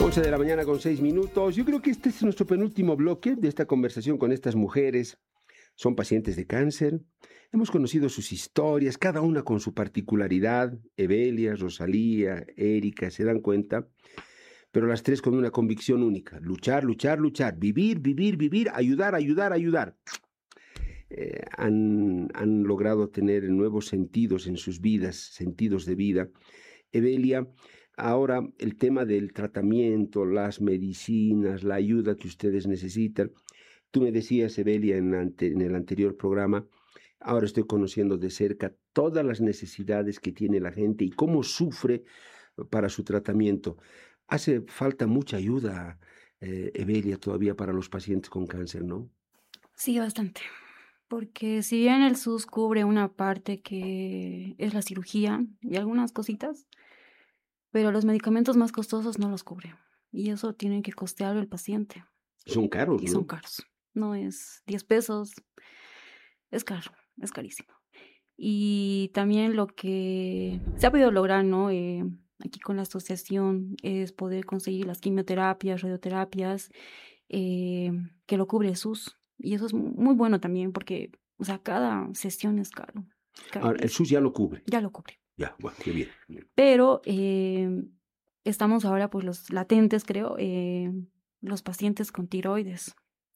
11 de la mañana con 6 minutos. Yo creo que este es nuestro penúltimo bloque de esta conversación con estas mujeres. Son pacientes de cáncer. Hemos conocido sus historias, cada una con su particularidad. Evelia, Rosalía, Erika, ¿se dan cuenta? Pero las tres con una convicción única. Luchar, luchar, luchar. Vivir, vivir, vivir. Ayudar, ayudar, ayudar. Han logrado tener nuevos sentidos en sus vidas, sentidos de vida. Evelia, ahora el tema del tratamiento, las medicinas, la ayuda que ustedes necesitan. Tú me decías, Evelia, en el anterior programa, ahora estoy conociendo de cerca todas las necesidades que tiene la gente y cómo sufre para su tratamiento. Hace falta mucha ayuda, Evelia, todavía para los pacientes con cáncer, ¿no? Sí, bastante. Porque si bien el SUS cubre una parte que es la cirugía y algunas cositas, pero los medicamentos más costosos no los cubre. Y eso tiene que costearlo el paciente. Son caros, Y son ¿no? caros. No es 10 pesos, es caro, es carísimo. Y también lo que se ha podido lograr, ¿no? Aquí con la asociación es poder conseguir las quimioterapias, radioterapias, que lo cubre el SUS. Y eso es muy bueno también porque, o sea, cada sesión es caro, Ahora, el carísimo. SUS ya lo cubre. Ya lo cubre. Ya, bueno, qué bien. Pero estamos ahora, pues, los latentes, creo, los pacientes con tiroides.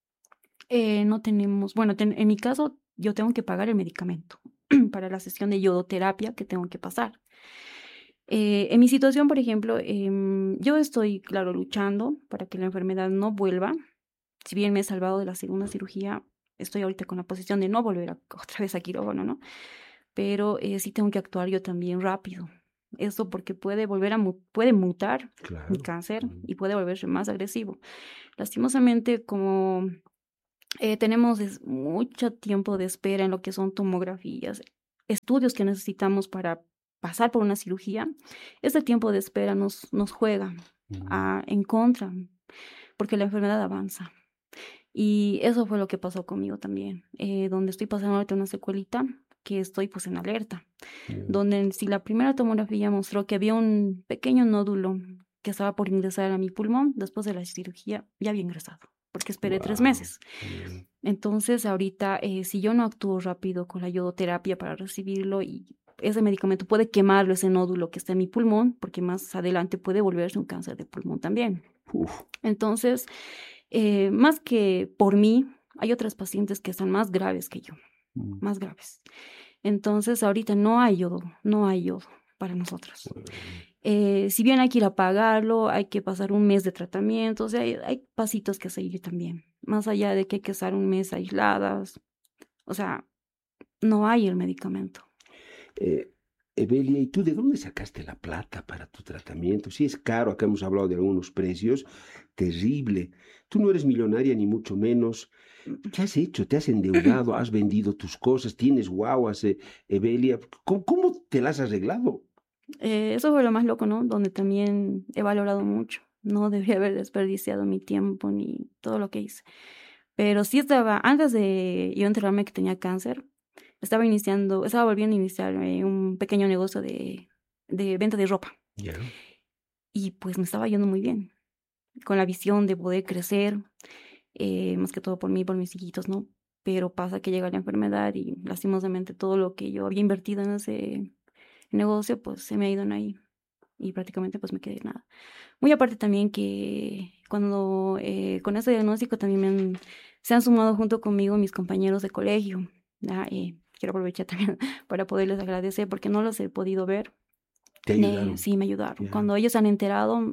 No tenemos, bueno, en mi caso, yo tengo que pagar el medicamento para la sesión de iodoterapia que tengo que pasar. En mi situación, por ejemplo, yo estoy, claro, luchando para que la enfermedad no vuelva. Si bien me he salvado de la segunda cirugía, estoy ahorita con la posición de no volver otra vez a quirófano, ¿no? Pero sí tengo que actuar yo también rápido. Eso porque puede volver puede mutar mi Claro. cáncer y puede volverse más agresivo. Lastimosamente, como tenemos mucho tiempo de espera en lo que son tomografías, estudios que necesitamos para pasar por una cirugía, este tiempo de espera nos juega en contra, porque la enfermedad avanza. Y eso fue lo que pasó conmigo también, donde estoy pasando ahorita una secuelita, que estoy pues en alerta, donde si la primera tomografía mostró que había un pequeño nódulo que estaba por ingresar a mi pulmón, después de la cirugía ya había ingresado, porque esperé 3 Wow. meses. Entonces ahorita, si yo no actúo rápido con la iodoterapia para recibirlo y ese medicamento puede quemarlo, ese nódulo que está en mi pulmón, porque más adelante puede volverse un cáncer de pulmón también. Uf. Entonces, más que por mí, hay otras pacientes que están más graves que yo, más graves. Entonces, ahorita no hay yodo para nosotros. Si bien hay que ir a pagarlo, hay que pasar un mes de tratamiento, o sea, hay pasitos que seguir también, más allá de que hay que estar un mes aisladas, o sea, no hay el medicamento. Eh, Evelia, ¿y tú de dónde sacaste la plata para tu tratamiento? Si es caro, acá hemos hablado de algunos precios, terrible. Tú no eres millonaria ni mucho menos. ¿Qué has hecho? ¿Te has endeudado? ¿Has vendido tus cosas? ¿Tienes guaguas, Evelia? ¿Cómo te las has arreglado? Eso fue lo más loco, ¿no? Donde también he valorado mucho. No debía haber desperdiciado mi tiempo ni todo lo que hice. Pero sí estaba, antes de yo enterarme que tenía cáncer, estaba volviendo a iniciar un pequeño negocio de venta de ropa. Ya. Y pues me estaba yendo muy bien, con la visión de poder crecer, más que todo por mí, por mis hijitos, ¿no? Pero pasa que llega la enfermedad y lastimosamente todo lo que yo había invertido en ese negocio, pues se me ha ido en ahí y prácticamente pues me quedé en nada. Muy aparte también que cuando con ese diagnóstico también se han sumado junto conmigo mis compañeros de colegio. ¿Ya? Quiero aprovechar también para poderles agradecer porque no los he podido ver. ¿Te ayudaron? Sí, me ayudaron. Ya. Cuando ellos se han enterado,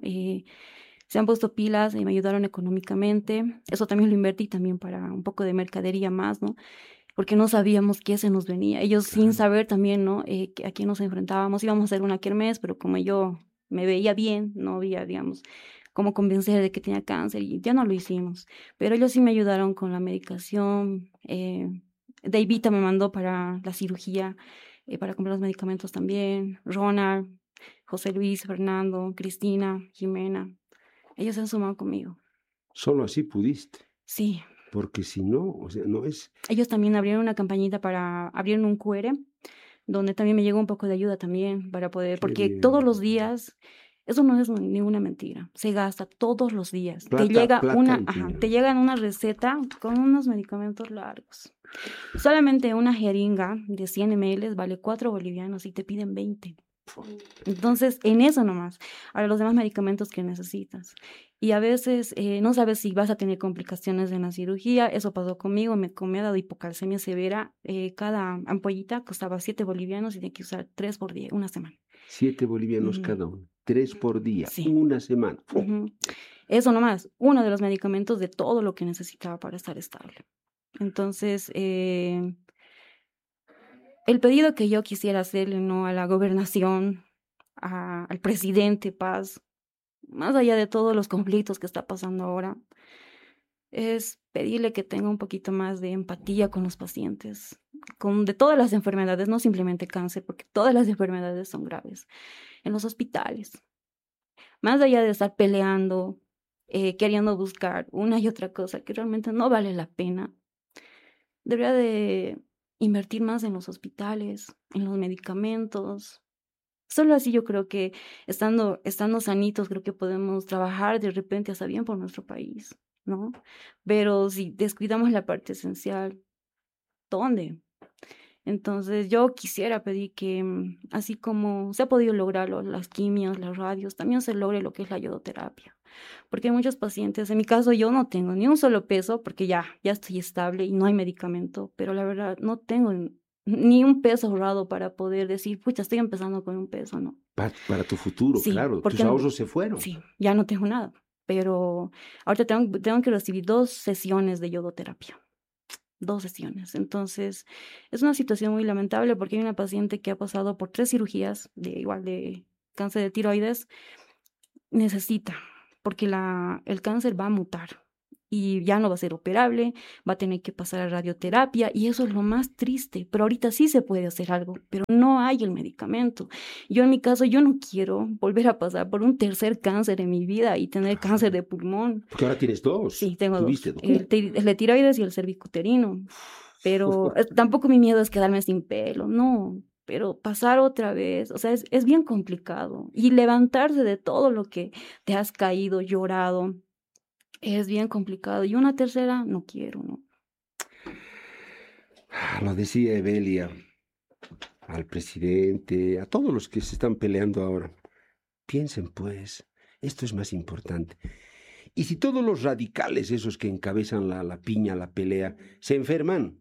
se han puesto pilas y me ayudaron económicamente. Eso también lo invertí también para un poco de mercadería más, ¿no? Porque no sabíamos qué se nos venía. Ellos sin Claro. saber también, ¿no? A quién nos enfrentábamos. Íbamos a hacer una kermés, pero como yo me veía bien, no había, digamos, cómo convencer de que tenía cáncer y ya no lo hicimos. Pero ellos sí me ayudaron con la medicación. Davidita me mandó para la cirugía, para comprar los medicamentos también. Ronald, José Luis, Fernando, Cristina, Jimena. Ellos se han sumado conmigo. Solo así pudiste. Sí. Porque si no, o sea, no es... Ellos también abrieron una campañita para abrir un QR donde también me llegó un poco de ayuda también para poder, Qué porque todos bien. los días Eso no es ninguna mentira. Se gasta todos los días. Te Plata, llega plata una, en ajá, dinero. te llega una receta con unos medicamentos largos. Solamente una jeringa de 100 ml vale 4 bolivianos y te piden 20. Entonces, en eso nomás. Ahora, los demás medicamentos que necesitas. Y a veces no sabes si vas a tener complicaciones en la cirugía. Eso pasó conmigo. Me ha dado hipocalcemia severa. Cada ampollita costaba 7 bolivianos y tenía que usar 3 por día, una semana. 7 bolivianos Ujú. cada uno. 3 por día. Sí. Una semana. Ujú. Eso nomás. Uno de los medicamentos de todo lo que necesitaba para estar estable. Entonces, el pedido que yo quisiera hacerle, ¿no? A la gobernación, al presidente Paz, más allá de todos los conflictos que está pasando ahora, es pedirle que tenga un poquito más de empatía con los pacientes, de todas las enfermedades, no simplemente cáncer, porque todas las enfermedades son graves, en los hospitales. Más allá de estar peleando, queriendo buscar una y otra cosa que realmente no vale la pena, debería de invertir más en los hospitales, en los medicamentos. Solo así yo creo que estando sanitos, creo que podemos trabajar de repente hasta bien por nuestro país, ¿no? Pero si descuidamos la parte esencial, ¿dónde? Entonces yo quisiera pedir que, así como se ha podido lograrlo, las quimios, las radios, también se logre lo que es la yodoterapia. Porque hay muchos pacientes, en mi caso yo no tengo ni un solo peso, porque ya estoy estable y no hay medicamento, pero la verdad no tengo ni un peso ahorrado para poder decir, pucha, estoy empezando con un peso, ¿no? Para tu futuro, Sí, claro. Tus porque ahorros se fueron. sí, ya no tengo nada, pero ahorita tengo que recibir 2 sesiones de yodoterapia. 2 sesiones. Entonces, es una situación muy lamentable porque hay una paciente que ha pasado por 3 cirugías igual de cáncer de tiroides, necesita, porque el cáncer va a mutar y ya no va a ser operable, va a tener que pasar a radioterapia y eso es lo más triste, pero ahorita sí se puede hacer algo, pero no hay el medicamento. Yo en mi caso, yo no quiero volver a pasar por un tercer cáncer en mi vida y tener cáncer de pulmón. Porque ahora tienes dos. Sí, tengo Tuviste dos, dos. el de tiroides y el cervicuterino, pero tampoco mi miedo es quedarme sin pelo, no, pero pasar otra vez, o sea, es bien complicado. Y levantarse de todo lo que te has caído, llorado, es bien complicado. Y una tercera, no quiero, ¿no? Lo decía Evelia al presidente, a todos los que se están peleando ahora. Piensen pues, esto es más importante. Y si todos los radicales, esos que encabezan la piña, la pelea, se enferman,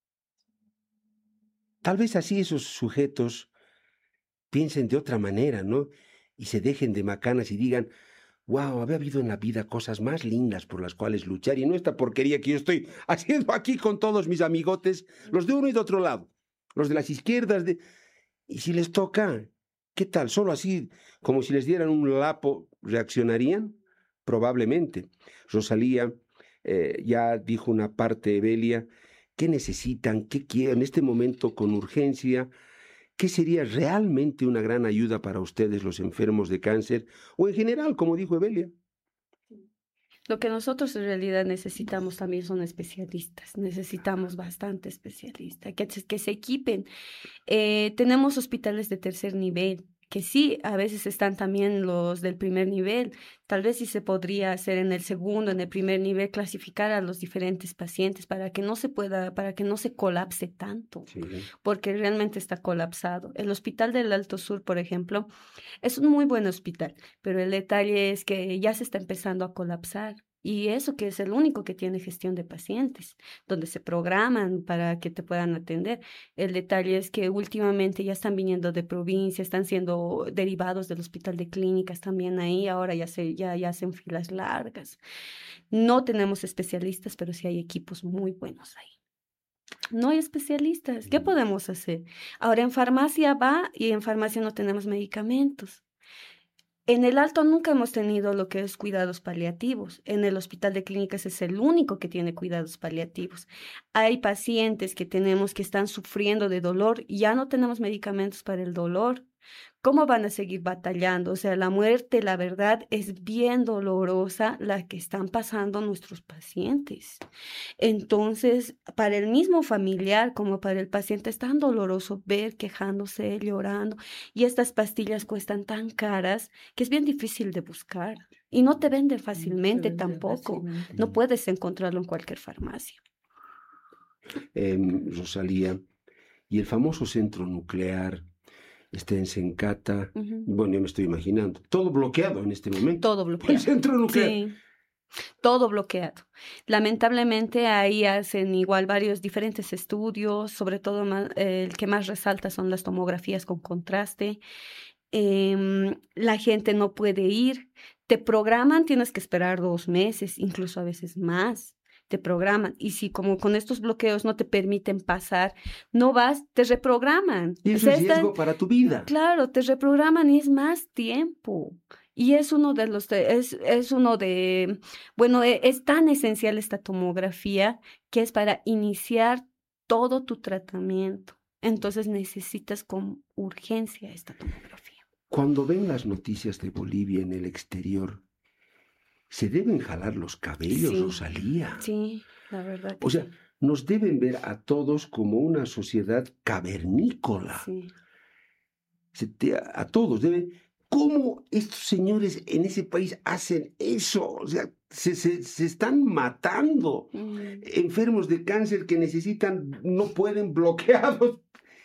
tal vez así esos sujetos piensen de otra manera, ¿no? Y se dejen de macanas y digan, wow, había habido en la vida cosas más lindas por las cuales luchar y no esta porquería que yo estoy haciendo aquí con todos mis amigotes, los de uno y de otro lado, los de las izquierdas, y si les toca, ¿qué tal? Solo así, como si les dieran un lapo, ¿reaccionarían? Probablemente. Rosalía ya dijo una parte, Evelia, ¿qué necesitan? ¿Qué quieren en este momento con urgencia? ¿Qué sería realmente una gran ayuda para ustedes, los enfermos de cáncer? O en general, como dijo Evelia. Lo que nosotros en realidad necesitamos también son especialistas, necesitamos bastante especialistas, que se equipen. Tenemos hospitales de tercer nivel, que sí, a veces están también los del primer nivel. Tal vez sí se podría hacer en el segundo, en el primer nivel, clasificar a los diferentes pacientes para que no se colapse tanto, Sí. porque realmente está colapsado. El Hospital del Alto Sur, por ejemplo, es un muy buen hospital, pero el detalle es que ya se está empezando a colapsar. Y eso que es el único que tiene gestión de pacientes, donde se programan para que te puedan atender. El detalle es que últimamente ya están viniendo de provincia, están siendo derivados del hospital de clínicas también ahí, ahora ya hacen filas largas. No tenemos especialistas, pero sí hay equipos muy buenos ahí. No hay especialistas. ¿Qué podemos hacer? Ahora en farmacia va y en farmacia no tenemos medicamentos. En el Alto nunca hemos tenido lo que es cuidados paliativos. En el Hospital de Clínicas es el único que tiene cuidados paliativos. Hay pacientes que tenemos que están sufriendo de dolor y ya no tenemos medicamentos para el dolor. ¿Cómo van a seguir batallando? O sea, la muerte, la verdad, es bien dolorosa la que están pasando nuestros pacientes. Entonces, para el mismo familiar como para el paciente es tan doloroso ver quejándose, llorando, y estas pastillas cuestan tan caras que es bien difícil de buscar y no te venden fácilmente tampoco. No puedes encontrarlo en cualquier farmacia. Rosalía, y el famoso centro nuclear está en Sencata. Bueno, yo me estoy imaginando, todo bloqueado en este momento. Todo bloqueado. El centro nuclear. Sí. Todo bloqueado. Lamentablemente ahí hacen igual varios diferentes estudios, sobre todo el que más resalta son las tomografías con contraste. La gente no puede ir, te programan, tienes que esperar 2 meses, incluso a veces más. Te programan, y si como con estos bloqueos no te permiten pasar, no vas, te reprograman. Y eso es riesgo para tu vida. Claro, te reprograman y es más tiempo. Y es uno de los, bueno, es tan esencial esta tomografía que es para iniciar todo tu tratamiento. Entonces necesitas con urgencia esta tomografía. Cuando ven las noticias de Bolivia en el exterior, se deben jalar los cabellos, Sí. Rosalía. Sí, la verdad que O sea, nos deben ver a todos como una sociedad cavernícola. sí. A todos deben. ¿Cómo estos señores en ese país hacen eso? O sea, se están matando. Enfermos de cáncer que necesitan, no pueden, bloqueados.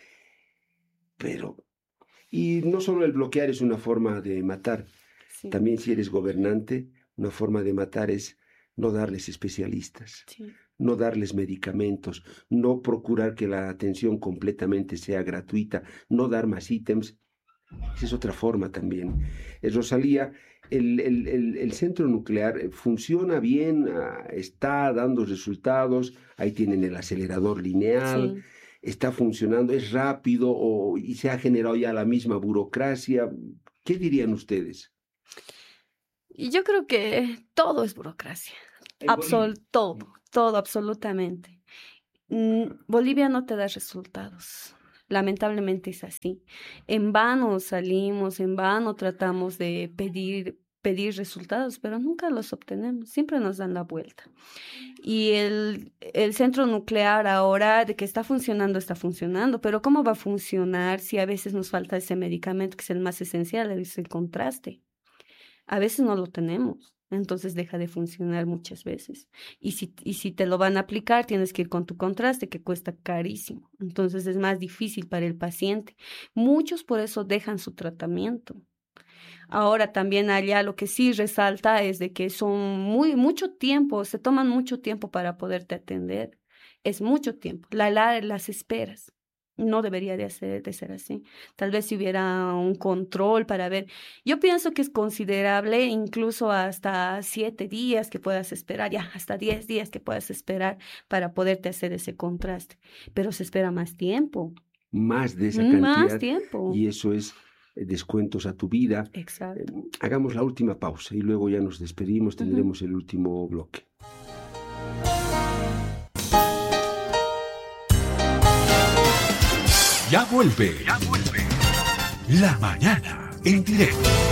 Pero, y no solo el bloquear es una forma de matar. Sí. También si eres gobernante, una forma de matar es no darles especialistas, Sí. no darles medicamentos, no procurar que la atención completamente sea gratuita, no dar más ítems. Esa es otra forma también. Rosalía, el centro nuclear funciona bien, está dando resultados, ahí tienen el acelerador lineal, Sí. está funcionando, es rápido y se ha generado ya la misma burocracia. ¿Qué dirían ustedes? Y yo creo que todo es burocracia. Todo, absolutamente. Bolivia no te da resultados. Lamentablemente es así. En vano salimos, en vano tratamos de pedir resultados, pero nunca los obtenemos. Siempre nos dan la vuelta. Y el centro nuclear ahora de que está funcionando, pero ¿cómo va a funcionar si a veces nos falta ese medicamento que es el más esencial, es el contraste? A veces no lo tenemos, entonces deja de funcionar muchas veces. Y si te lo van a aplicar, tienes que ir con tu contraste, que cuesta carísimo. Entonces es más difícil para el paciente. Muchos por eso dejan su tratamiento. Ahora también allá lo que sí resalta es de que son mucho tiempo, se toman mucho tiempo para poderte atender. Es mucho tiempo, las esperas. No debería de ser así. Tal vez si hubiera un control para ver. Yo pienso que es considerable incluso hasta 7 días que puedas esperar, ya hasta 10 días que puedas esperar para poderte hacer ese contraste. Pero se espera más tiempo. Más de esa cantidad. Más tiempo. Y eso es descuentos a tu vida. Exacto. Hagamos la última pausa y luego ya nos despedimos, tendremos el último bloque. Ya vuelve. La mañana en directo.